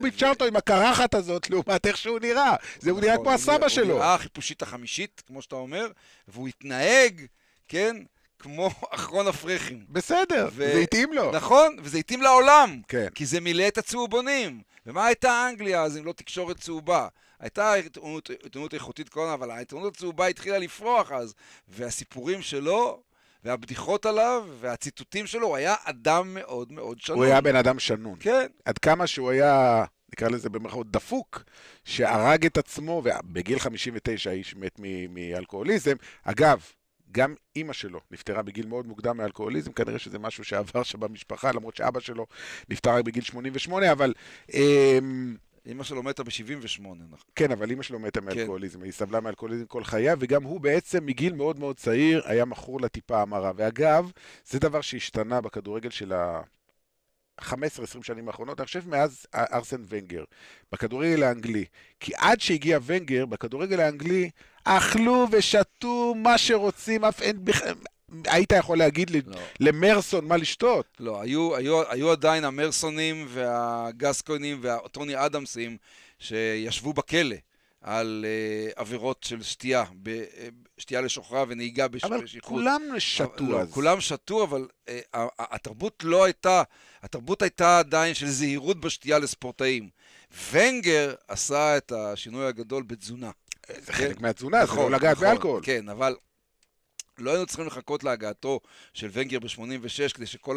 צ'רלטון עם הקרחת הזאת, לעומת איך שהוא נראה. זה הוא נראה כמו הסבא שלו. הוא נראה החיפושית החמישית, כמו שאתה אומר, והוא התנהג, כן, כמו אחרון הפרחים. בסדר, זה התאים לו. נכון, וזה התאים לעולם. כן. כי זה מילא את הצהובונים. ומה הייתה אנגליה אז אם לא תקשורת צהובה? הייתה עיתונות איכותית קודם, אבל העיתונות הצהובה התחילה לפרוח אז. והסיפורים שלו, והבדיחות עליו, והציטוטים שלו, הוא היה אדם מאוד מאוד שנון. הוא היה בן אדם שנון. כן. עד כמה שהוא היה, נקרא לזה במרכאות, דפוק, שהרג את עצמו, ובגיל 59 האיש מת מאלכוהוליזם. אגב, גם אמא שלו נפטרה בגיל מאוד מוקדם מאלכוהוליזם, כנראה שזה משהו שעבר שם במשפחה, למרות שאבא שלו נפטר בגיל 88, אבל... אמא שלו מתה ב-78, נכון. כן, אבל אמא שלו מתה מאלכוהוליזם, היא סבלה מאלכוהוליזם כל חיה, וגם הוא בעצם מגיל מאוד מאוד צעיר היה מכור לטיפה המרה. ואגב, זה דבר שהשתנה בכדורגל של ה-15-20 שנים האחרונות, אני חושב מאז ארסן ונגר, בכדורגל האנגלי. כי עד שהגיע ונגר, בכדורגל האנגלי, אכלו ושתו מה שרוצים, אף אין... היית יכול להגיד למרסון מה לשתות? לא, היו עדיין המרסונים והגסקונים והטוני אדמסים שישבו בכלא על עבירות של שתייה לשוחרה ונהיגה בשכרות. אבל כולם שתו אז. כולם שתו, אבל התרבות לא הייתה, התרבות הייתה עדיין של זהירות בשתייה לספורטאים. ונגר עשה את השינוי הגדול בתזונה. זה חלק מהתזונה, זה לא לגעת באלכוהול. כן, אבל... לא היינו צריכים לחכות להגעתו של ונגר ב-86, כדי שכל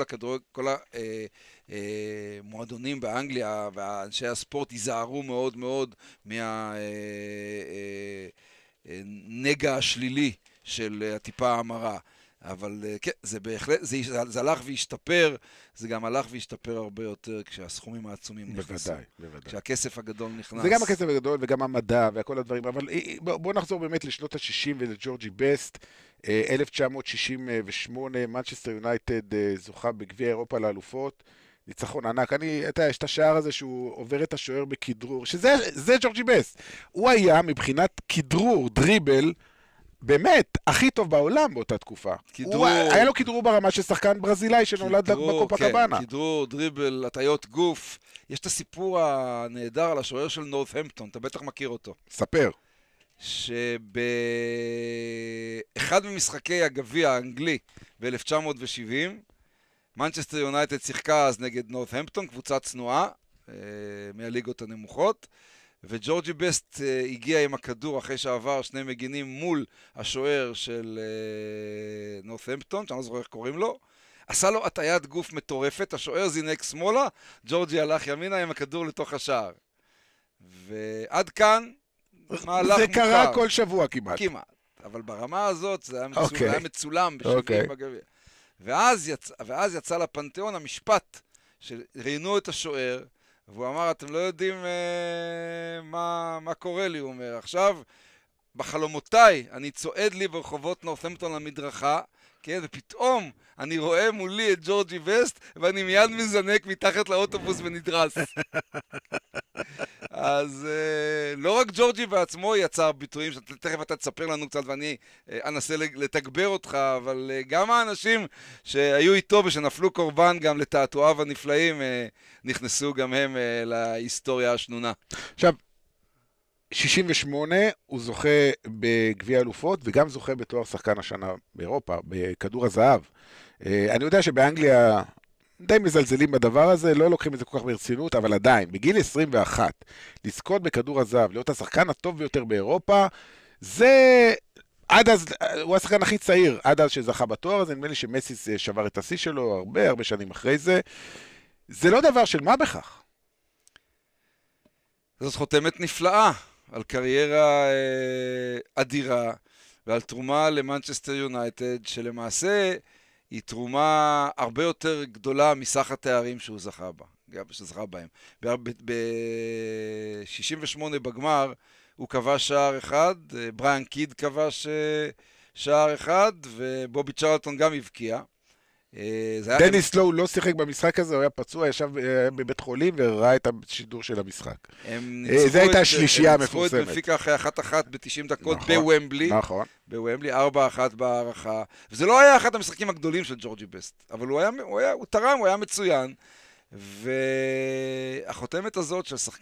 המועדונים באנגליה ואנשי הספורט ייזהרו מאוד מאוד מהנגע השלילי של הטיפה המרה. אבל כן, זה בהחלט, זה הלך והשתפר, זה גם הלך והשתפר הרבה יותר כשהסכומים העצומים נכנסו. בוודאי. כשהכסף הגדול נכנס. זה גם הכסף הגדול וגם המדע וכל הדברים, אבל בואו נחזור באמת לשנות ה-60 ולג'ורג'י בסט. 1968, מנצ'סטר יונייטד זוכה בגביע אירופה לאלופות, ניצחון ענק. יש את השער הזה שהוא עובר את השוער בכדרור, שזה ג'ורג'י בסט. הוא היה מבחינת כדרור, דריבל, באמת, הכי טוב בעולם באותה תקופה. היה לו כדרור ברמה של שחקן ברזילאי שנולד בקופה קבאנה. כדרור, דריבל, הטיות גוף. יש את הסיפור הנהדר על השוער של נורת'המפטון, אתה בטח מכיר אותו. ספר. שבאחד ממשחקי הגביע האנגלי ב-1970, מנצ'סטר יונייטד שיחקה אז נגד נורת'המפטון, קבוצה צנועה מהליגות הנמוכות, וג'ורג'י בסט הגיע עם הכדור אחרי שעבר שני מגינים מול השוער של נורת'המפטון, שאני לא זוכר איך קוראים לו, עשה לו הטיית גוף מטורפת, השוער זינק שמאלה, ג'ורג'י הלך ימינה עם הכדור לתוך השער. ועד כאן זה קרה כל שבוע כמעט. כמעט, אבל ברמה הזאת זה היה מצולם ב-70 בגביע. ואז יצא לפנתיאון המשפט שראיינו את השוער, והוא אמר, אתם לא יודעים מה קורה לי, הוא אומר. עכשיו, בחלומותיי, אני צועד לי ברחובות נורת'המפטון למדרכה, כן, ופתאום אני רואה מולי את ג'ורג'י בסט, ואני מיד מזנק מתחת לאוטובוס ונדרס. אז לא רק ג'ורג'י בעצמו יצר ביטויים, שתכף אתה תספר לנו קצת ואני אנסה לתגבר אותך, אבל גם האנשים שהיו איתו ושנפלו קורבן גם לתעתועיו הנפלאים, נכנסו גם הם להיסטוריה השנונה. עכשיו, 68 הוא זוכה בגביע אלופות וגם זוכה בתואר שחקן השנה באירופה, בכדור הזהב. אני יודע שבאנגליה די מזלזלים בדבר הזה, לא לוקחים את זה כל כך ברצינות, אבל עדיין, בגיל 21, לזכות בכדור הזהב, להיות השחקן הטוב ביותר באירופה, זה... עד אז, הוא השחקן הכי צעיר, עד אז שזכה בתואר הזה, נדמה לי שמסיס שבר את השיא שלו הרבה שנים אחרי זה. זה לא דבר של מה בכך. זאת חותמת נפלאה על קריירה אדירה ועל תרומה למנצ'סטר יונייטד, שלמעשה היא תרומה הרבה יותר גדולה מסך התארים שהוא זכה בה, גם שזכה בהם. ב-68 בגמר הוא כבש שער אחד, בריאן קיד כבש שער אחד, ובובי צ'רלטון גם הבקיע. דניס לואו לא שיחק במשחק הזה, הוא היה פצוע, ישב בבית חולים וראה את השידור של המשחק. זה הייתה השלישייה המפורסמת. הם ניצחו את בנפיקה אחרי 1-1 ב-90 דקות בוומבלי. נכון. בוומבלי 4-1 בהערכה. וזה לא היה אחד המשחקים הגדולים של ג'ורג'י בסט, אבל הוא תרם, הוא היה מצוין. והחותמת הזאת של